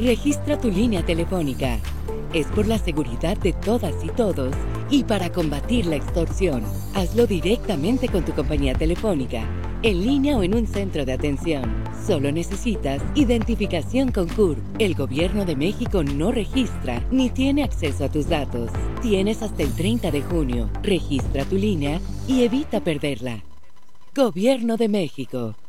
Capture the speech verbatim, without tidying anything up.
Registra tu línea telefónica. Es por la seguridad de todas y todos y para combatir la extorsión. Hazlo directamente con tu compañía telefónica, en línea o en un centro de atención. Solo necesitas identificación con C U R. El Gobierno de México no registra ni tiene acceso a tus datos. Tienes hasta el treinta de junio. Registra tu línea y evita perderla. Gobierno de México.